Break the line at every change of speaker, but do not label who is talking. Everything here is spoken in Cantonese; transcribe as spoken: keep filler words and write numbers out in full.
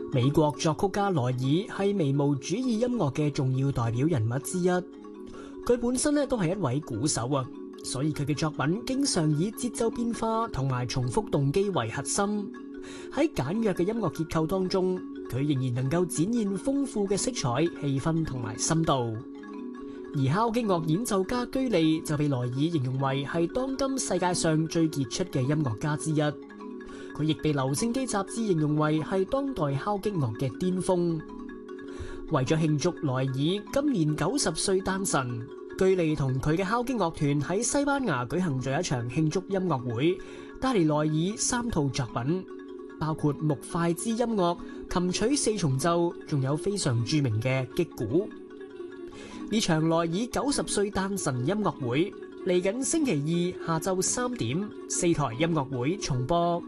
美國作曲家萊爾係微模主義音樂嘅重要代表人物之一。佢本身咧都係一位鼓手啊，所以佢嘅作品經常以節奏變化同埋重複動機為核心。喺簡約嘅音樂結構當中，佢仍然能夠展現豐富嘅色彩、氣氛同埋深度。而敲擊樂演奏家居利就被萊爾形容為係當今世界上最傑出嘅音樂家之一。佢亦被留聲機雜誌形容為係當代敲擊樂嘅巔峰。為咗慶祝萊爾今年九十歲誕辰，居利同佢嘅敲擊樂團喺西班牙舉行咗一場慶祝音樂會，帶嚟萊爾三套作品，包括木筷之音樂、琴曲四重奏，仲有非常著名嘅擊鼓。呢場萊爾九十歲誕辰音樂會嚟緊星期二下晝三點，四台音樂會重播。